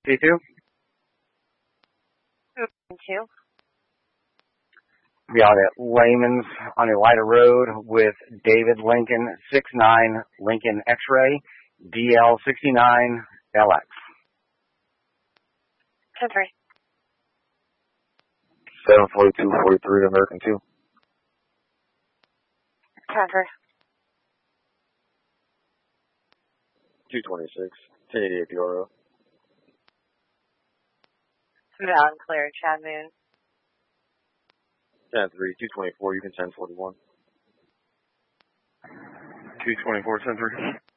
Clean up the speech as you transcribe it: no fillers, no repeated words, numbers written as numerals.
P2. 2. Be out at Layman's on Elida Road with David Lincoln 69 Lincoln X-Ray DL69 LX. 10-3. 742-43 American 2. 10-3. 226, 1088 Pioro. Mountain Clear, Chad Moon. 10-3, 224, you can 1041. 224, 10-3.